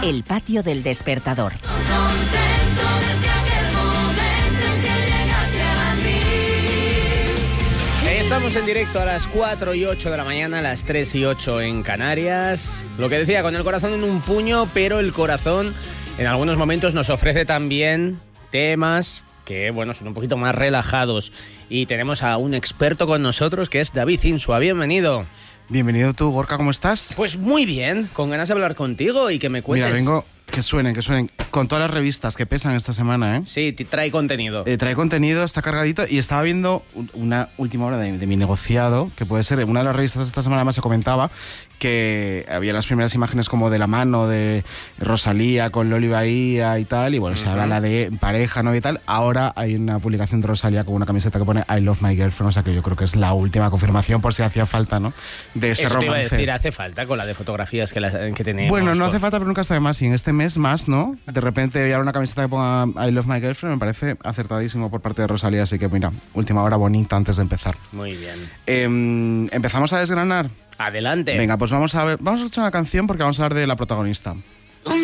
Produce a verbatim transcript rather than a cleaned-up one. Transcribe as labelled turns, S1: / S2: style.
S1: El patio del despertador.
S2: Estamos en directo a las cuatro y ocho de la mañana, a las tres y ocho en Canarias. Lo que decía, con el corazón en un puño, pero el corazón en algunos momentos nos ofrece también temas que, bueno, son un poquito más relajados. Y tenemos a un experto con nosotros, que es David Insua. Bienvenido.
S3: Bienvenido tú, Gorka, ¿cómo estás?
S2: Pues muy bien, con ganas de hablar contigo y que me cuentes.
S3: Mira, vengo... Que suenen, que suenen. Con todas las revistas que pesan esta semana, ¿eh?
S2: Sí, trae contenido.
S3: Eh, trae contenido, está cargadito. Y estaba viendo una última hora de, de mi negociado, que puede ser, una de las revistas de esta semana más se comentaba que había las primeras imágenes como de la mano de Rosalía con Loli Bahía y tal. Y bueno, uh-huh. se habla de pareja, novia y tal. Ahora hay una publicación de Rosalía con una camiseta que pone I love my girlfriend. O sea que yo creo que es la última confirmación, por si hacía falta, ¿no? De ese
S2: Eso
S3: romance.
S2: Te iba a decir, hace falta con la de fotografías que, la, que tenemos.
S3: Bueno, no
S2: con...
S3: hace falta, pero nunca está de más. Y en este mes más, ¿no? De repente había una camiseta que ponga I love my girlfriend, me parece acertadísimo por parte de Rosalía, así que mira, última hora bonita antes de empezar.
S2: Muy bien.
S3: Eh, ¿Empezamos a desgranar?
S2: Adelante.
S3: Venga, pues vamos a ver, vamos a escuchar una canción porque vamos a hablar de la protagonista.